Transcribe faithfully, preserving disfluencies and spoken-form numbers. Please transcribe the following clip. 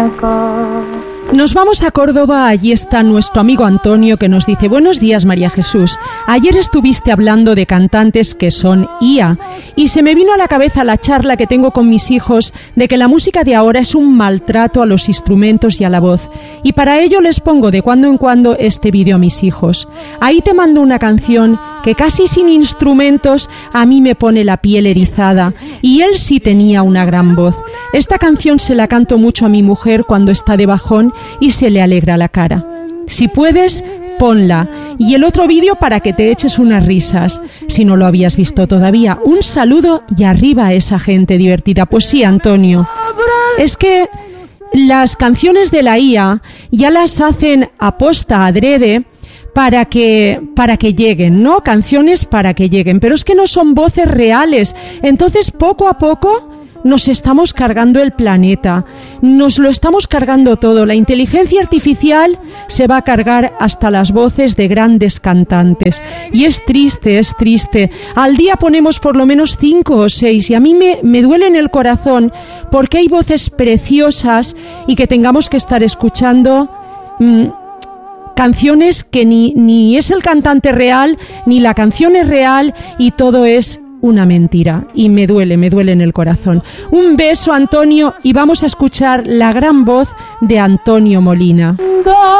Nos vamos a Córdoba, allí está nuestro amigo Antonio que nos dice: buenos días, María Jesús. Ayer estuviste hablando de cantantes que son I A y se me vino a la cabeza la charla que tengo con mis hijos de que la música de ahora es un maltrato a los instrumentos y a la voz, y para ello les pongo de cuando en cuando este vídeo a mis hijos. Ahí te mando una canción que casi sin instrumentos a mí me pone la piel erizada, y él sí tenía una gran voz. Esta canción se la canto mucho a mi mujer cuando está de bajón y se le alegra la cara. Si puedes, ponla. Y el otro vídeo para que te eches unas risas, si no lo habías visto todavía. Un saludo y arriba a esa gente divertida. Pues sí, Antonio, es que las canciones de la I A ya las hacen aposta, adrede, para que, para que lleguen, ¿no? Canciones para que lleguen, pero es que no son voces reales. Entonces, poco a poco nos estamos cargando el planeta, nos lo estamos cargando todo. La inteligencia artificial se va a cargar hasta las voces de grandes cantantes. Y es triste, es triste. Al día ponemos por lo menos cinco o seis y a mí me, me duele en el corazón porque hay voces preciosas y que tengamos que estar escuchando mmm, canciones que ni, ni es el cantante real, ni la canción es real y todo es una mentira, y me duele, me duele en el corazón. Un beso, Antonio, y vamos a escuchar la gran voz de Antonio Molina.